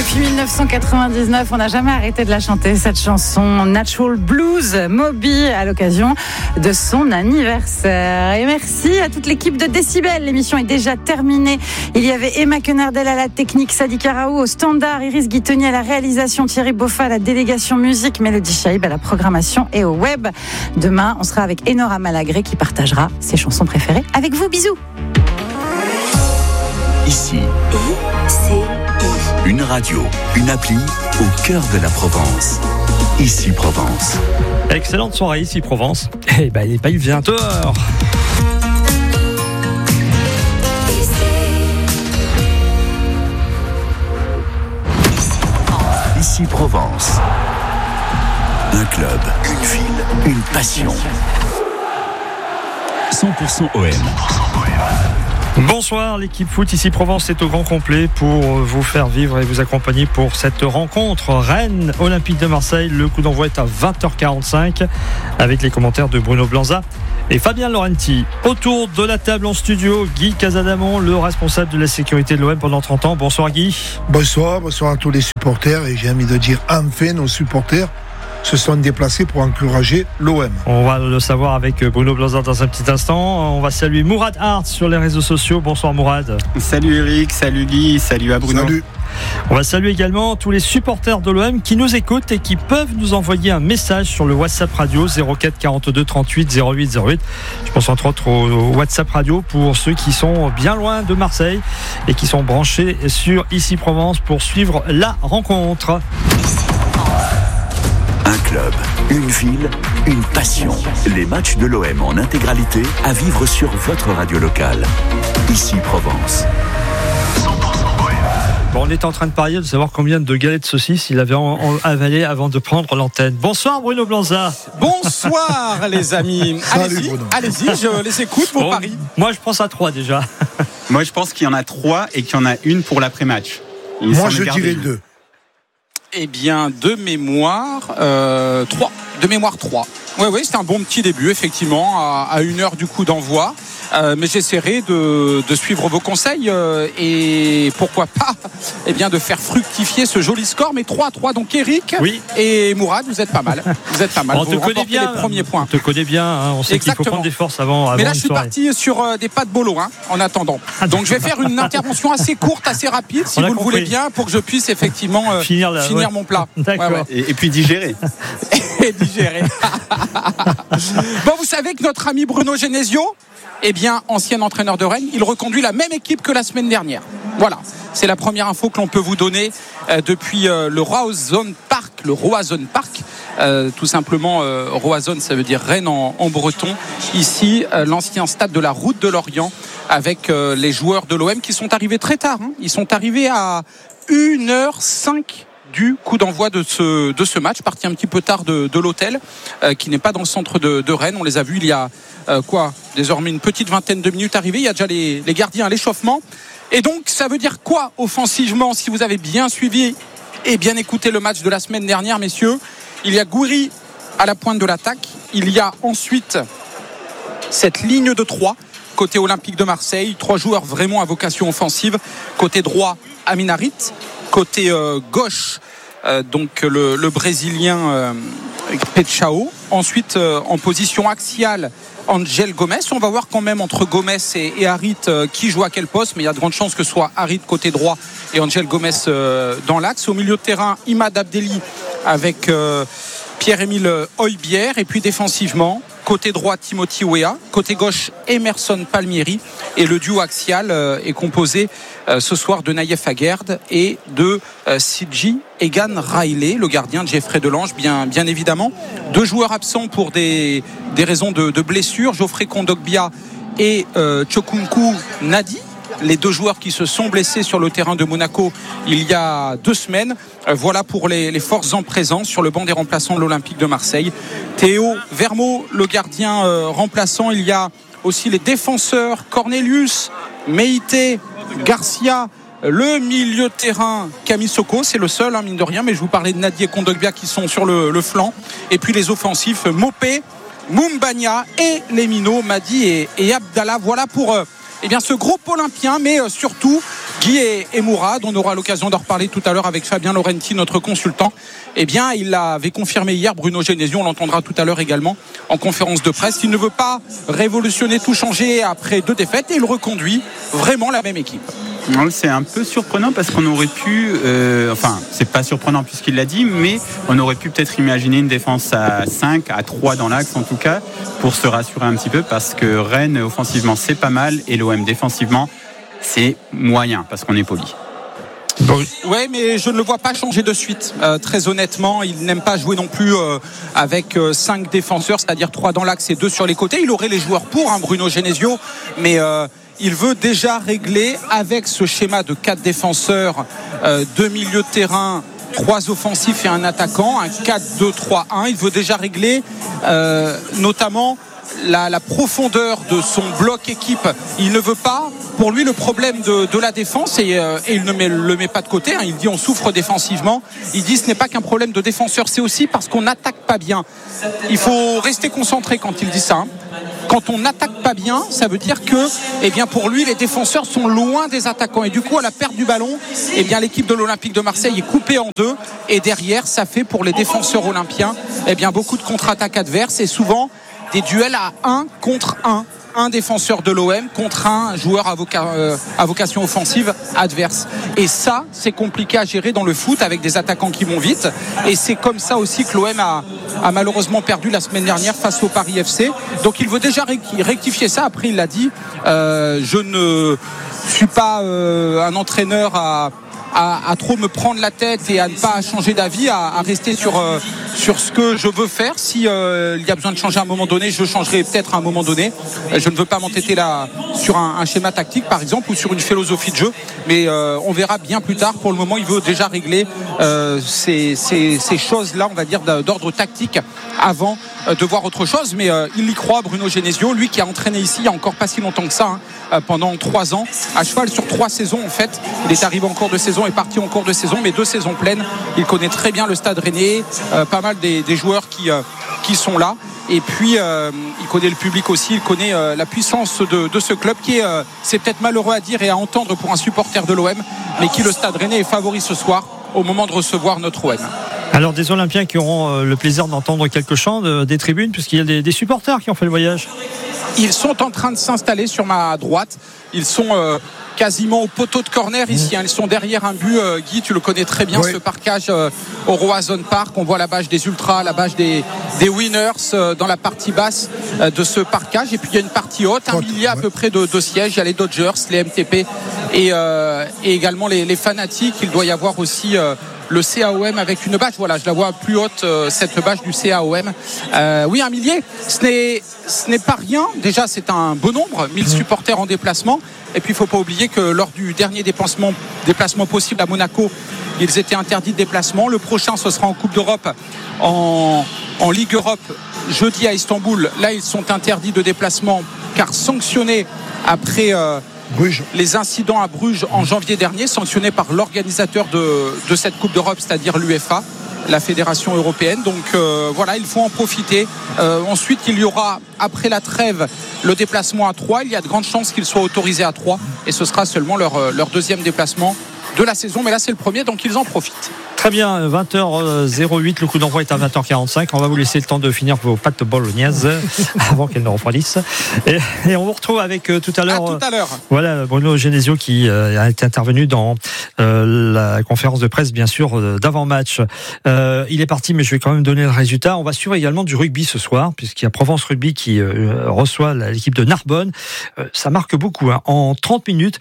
Depuis 1999, on n'a jamais arrêté de la chanter, cette chanson Natural Blues, Moby, à l'occasion de son anniversaire. Et merci à toute l'équipe de Décibel. L'émission est déjà terminée. Il y avait Emma Quenardel à la technique, Sadi Karaou au standard, Iris Guitoni à la réalisation, Thierry Boffa à la délégation musique, Mélodie Chaïb à la programmation et au web. Demain, on sera avec Enora Malagré qui partagera ses chansons préférées avec vous. Bisous. Ici, une radio, une appli au cœur de la Provence. Ici Provence. Excellente soirée ici Provence. Eh ben il vient dehors. Ici Provence. Un club, une ville, une passion. 100% OM. Bonsoir, l'équipe foot ici Provence est au grand complet pour vous faire vivre et vous accompagner pour cette rencontre Rennes Olympique de Marseille. Le coup d'envoi est à 20h45 avec les commentaires de Bruno Blanza et Fabien Laurenti. Autour de la table en studio, Guy Casadamon, le responsable de la sécurité de l'OM pendant 30 ans. Bonsoir Guy. Bonsoir à tous les supporters et j'ai envie de dire enfin nos supporters se sont déplacés pour encourager l'OM. On va le savoir avec Bruno Blanza dans un petit instant. On va saluer Mourad Hart sur les réseaux sociaux. Bonsoir Mourad. Salut Eric, salut Guy, salut à Bruno. Salut. On va saluer également tous les supporters de l'OM qui nous écoutent et qui peuvent nous envoyer un message sur le WhatsApp Radio 04 42 38 08 08. Je pense entre autres au WhatsApp Radio pour ceux qui sont bien loin de Marseille et qui sont branchés sur Ici Provence pour suivre la rencontre. Un club, une ville, une passion. Les matchs de l'OM en intégralité à vivre sur votre radio locale. Ici Provence. Bon, on est en train de parier de savoir combien de galettes de saucisses il avait avalé avant de prendre l'antenne. Bonsoir Bruno Blanza. Bonsoir les amis. Allez-y, je les écoute vos paris. Moi je pense à 3 déjà. Moi je pense qu'il y en a 3 et qu'il y en a une pour l'après-match. Moi je dirais 2. Eh bien, de mémoire 3. De mémoire 3. Oui, c'était un bon petit début, effectivement, à 1h du coup d'envoi. Mais j'essaierai de suivre vos conseils et pourquoi pas de faire fructifier ce joli score. Mais 3-3, donc Eric et Mourad, vous êtes pas mal. On te connaît bien. Les premiers points. On te connaît bien, hein. On sait Exactement. Qu'il faut prendre des forces avant mais là, je suis parti sur des pas de bolo en attendant. Donc je vais faire une intervention assez courte, assez rapide, si vous le voulez bien, pour que je puisse effectivement finir mon plat. D'accord. Ouais. Et puis digérer. Et digérer. Bon, vous savez que notre ami Bruno Genesio, ancien entraîneur de Rennes, il reconduit la même équipe que la semaine dernière. Voilà, c'est la première info que l'on peut vous donner depuis le Roazhon Park. Tout simplement, Roazhon, ça veut dire Rennes en breton. Ici, l'ancien stade de la Route de l'Orient, avec les joueurs de l'OM qui sont arrivés très tard. Ils sont arrivés à 1h05 du coup d'envoi de ce match, parti un petit peu tard de l'hôtel qui n'est pas dans le centre de Rennes. On les a vus il y a désormais une petite vingtaine de minutes arrivés. Il y a déjà les gardiens à l'échauffement. Et donc ça veut dire quoi offensivement, si vous avez bien suivi et bien écouté le match de la semaine dernière, messieurs? Il y a Gouiri à la pointe de l'attaque. Il y a ensuite cette ligne de 3 côté Olympique de Marseille, 3 joueurs vraiment à vocation offensive. Côté droit, Amin Harit. Côté gauche, donc le Brésilien Pechao. Ensuite, en position axiale, Angel Gomes. On va voir quand même entre Gomes et Harit qui joue à quel poste, mais il y a de grandes chances que ce soit Harit côté droit et Angel Gomes dans l'axe. Au milieu de terrain, Imad Abdelli avec Pierre-Emile Højbjerg. Et puis défensivement, côté droit, Timothy Weah. Côté gauche, Emerson Palmieri. Et le duo axial est composé ce soir de Naïef Aguerd et de Sidji Egan Riley, le gardien de Geoffrey Delange, bien évidemment. 2 joueurs absents pour des raisons de blessures, Geoffrey Kondogbia et Chokunku Nadi. Les 2 joueurs qui se sont blessés sur le terrain de Monaco il y a 2 semaines. Voilà pour les forces en présence sur le banc des remplaçants de l'Olympique de Marseille. Théo Vermeau, le gardien remplaçant. Il y a aussi les défenseurs Cornelius, Meïté, Garcia, le milieu de terrain Camille Soko, c'est le seul mine de rien, mais je vous parlais de Nadi et Kondogbia qui sont sur le flanc. Et puis les offensifs Mopé, Moumbagna et les minots Madi et Abdallah. Voilà pour ce groupe olympien, mais surtout Guy et Mourad, on aura l'occasion d'en reparler tout à l'heure avec Fabien Laurenti, notre consultant. Eh bien, il l'avait confirmé hier, Bruno Genesio, on l'entendra tout à l'heure également en conférence de presse. Il ne veut pas révolutionner, tout changer après 2 défaites et il reconduit vraiment la même équipe. C'est un peu surprenant parce qu'on aurait pu, c'est pas surprenant puisqu'il l'a dit, mais on aurait pu peut-être imaginer une défense à 5, à 3 dans l'axe en tout cas, pour se rassurer un petit peu, parce que Rennes offensivement c'est pas mal et l'OM défensivement c'est moyen, parce qu'on est poli. Oui, mais je ne le vois pas changer de suite. Très honnêtement, il n'aime pas jouer non plus avec 5 défenseurs, c'est-à-dire 3 dans l'axe et 2 sur les côtés. Il aurait les joueurs pour, Bruno Genesio, mais il veut déjà régler avec ce schéma de 4 défenseurs, 2 milieux de terrain, 3 offensifs et un attaquant, un 4-2-3-1. Il veut déjà régler notamment la profondeur de son bloc équipe. Il ne veut pas, pour lui, le problème de la défense, et il ne le met pas de côté, il dit on souffre défensivement. Il dit ce n'est pas qu'un problème de défenseur, c'est aussi parce qu'on n'attaque pas bien. Il faut rester concentré quand il dit ça. Quand on n'attaque pas bien, ça veut dire que, pour lui, les défenseurs sont loin des attaquants. Et du coup, à la perte du ballon, l'équipe de l'Olympique de Marseille est coupée en 2. Et derrière, ça fait pour les défenseurs olympiens, beaucoup de contre-attaques adverses et souvent des duels à 1 contre 1. Un défenseur de l'OM contre un joueur à vocation offensive adverse. Et ça, c'est compliqué à gérer dans le foot avec des attaquants qui vont vite. Et c'est comme ça aussi que l'OM a malheureusement perdu la semaine dernière face au Paris FC. Donc il veut déjà rectifier ça. Après, il l'a dit, je ne suis pas un entraîneur à trop me prendre la tête et à ne pas changer d'avis, à rester sur ce que je veux faire. Si il y a besoin de changer à un moment donné, je changerai peut-être à un moment donné. Je ne veux pas m'entêter là sur un schéma tactique par exemple ou sur une philosophie de jeu, mais on verra bien plus tard. Pour le moment, il veut déjà régler ces choses-là, on va dire d'ordre tactique, avant de voir autre chose. Mais il y croit, Bruno Genesio, lui qui a entraîné ici il n'y a encore pas si longtemps que ça, pendant 3 ans, à cheval sur 3 saisons en fait. Il est arrivé en cours de saison, est parti en cours de saison, mais 2 saisons pleines. Il connaît très bien le Stade Rennais, pas mal des joueurs qui sont là. Et puis il connaît le public aussi, il connaît la puissance de ce club qui est, c'est peut-être malheureux à dire et à entendre pour un supporter de l'OM, mais qui, le Stade Rennais, est favori ce soir au moment de recevoir notre OM. Alors des Olympiens qui auront le plaisir d'entendre quelques chants des tribunes, puisqu'il y a des supporters qui ont fait le voyage. Ils sont en train de s'installer sur ma droite. Ils sont quasiment au poteau de corner ici. Ils sont derrière un but. Guy, tu le connais très bien, ce parquage au Roazhon Park. On voit la bâche des Ultras, la bâche des Winners dans la partie basse de ce parquage. Et puis il y a une partie haute, un millier à peu près de sièges. Il y a les Dodgers, les MTP et également les fanatiques. Il doit y avoir aussi le CAOM avec une bâche. Voilà, je la vois plus haute, cette bâche du CAOM. Oui, un millier, ce n'est pas rien. Déjà, c'est un beau nombre, 1000 supporters en déplacement. Et puis, il ne faut pas oublier que lors du dernier déplacement possible à Monaco, ils étaient interdits de déplacement. Le prochain, ce sera en Coupe d'Europe, en Ligue Europe, jeudi à Istanbul. Là, ils sont interdits de déplacement car sanctionnés après Bruges. Les incidents à Bruges en janvier dernier, sanctionnés par l'organisateur de cette Coupe d'Europe, c'est-à-dire l'UEFA, la Fédération européenne. Donc voilà, il faut en profiter. Ensuite, il y aura, après la trêve, le déplacement à 3. Il y a de grandes chances qu'ils soient autorisés à 3 et ce sera seulement leur deuxième déplacement de la saison. Mais là, c'est le premier, donc ils en profitent. Très bien, 20h08, le coup d'envoi est à 20h45. On va vous laisser le temps de finir vos pâtes bolognaises avant qu'elles ne refroidissent. Et on vous retrouve avec tout à l'heure. À tout à l'heure. Voilà, Bruno Genesio qui a été intervenu dans la conférence de presse, bien sûr, d'avant-match. Il est parti, mais je vais quand même donner le résultat. On va suivre également du rugby ce soir, puisqu'il y a Provence Rugby qui reçoit l'équipe de Narbonne. Ça marque beaucoup, en 30 minutes,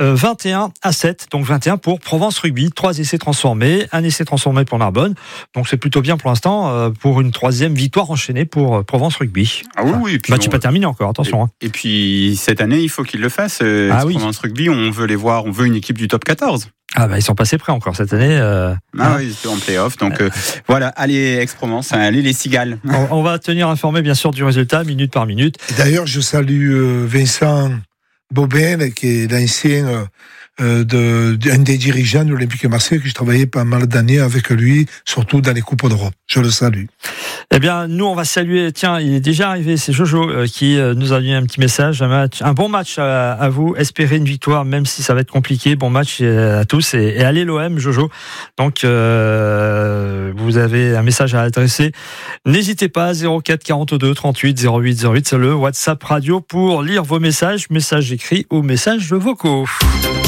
21-7, donc 21 pour Provence Rugby. 3 essais transformés, un essai transformé pour Narbonne. Donc c'est plutôt bien pour l'instant pour une 3e victoire enchaînée pour Provence Rugby. Ah oui, enfin, match pas terminé encore, attention. Et puis cette année, il faut qu'ils le fassent. Provence Rugby, on veut les voir, on veut une équipe du top 14. Ah ils sont passés près encore cette année. Oui, ils étaient en play-off. Donc voilà, allez Aix-Provence, allez les Cigales. On va tenir informé bien sûr du résultat, minute par minute. Et d'ailleurs, je salue Vincent Bobin, qui est l'ancien d'un des dirigeants de l'Olympique de Marseille, que j'ai travaillé pas mal d'années avec lui, surtout dans les Coupes d'Europe. Je le salue. Eh bien, nous, on va saluer. Tiens, il est déjà arrivé, c'est Jojo qui nous a donné un petit message. Un bon match à vous. Espérez une victoire, même si ça va être compliqué. Bon match à tous et allez l'OM, Jojo. Donc, vous avez un message à adresser. N'hésitez pas, 04 42 38 08 08, c'est le WhatsApp radio pour lire vos messages écrits ou messages vocaux.